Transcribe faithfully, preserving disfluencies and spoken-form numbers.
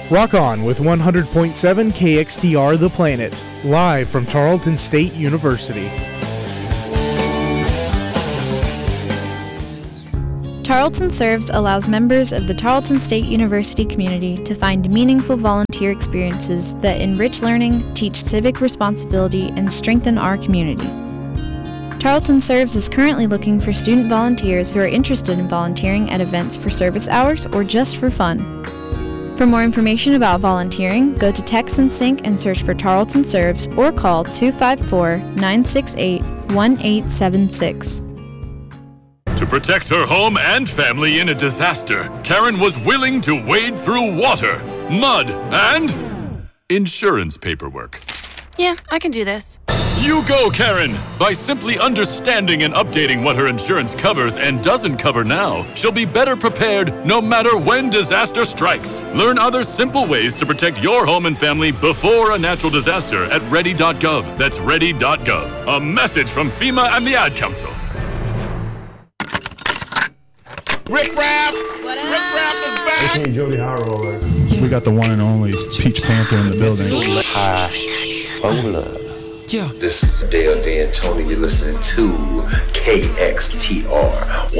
Rock on with one hundred point seven K X T R The Planet, live from Tarleton State University. Tarleton Serves allows members of the Tarleton State University community to find meaningful volunteer experiences that enrich learning, teach civic responsibility, and strengthen our community. Tarleton Serves is currently looking for student volunteers who are interested in volunteering at events for service hours or just for fun. For more information about volunteering, go to Text and Sync and search for Tarleton Serves or call two five four, nine six eight, one eight seven six. To protect her home and family in a disaster, Karen was willing to wade through water, mud, and insurance paperwork. Yeah, I can do this. You go, Karen! By simply understanding and updating what her insurance covers and doesn't cover now, she'll be better prepared no matter when disaster strikes. Learn other simple ways to protect your home and family before a natural disaster at ready dot gov. That's ready dot gov. A message from FEMA and the Ad Council. Rick Raff! What up? Rick Raff is back! Hey, Jody Harrow. We got the one and only Peach Panther in the building. Hold up. Yeah. This is Dale D and Tony. You're listening to K X T R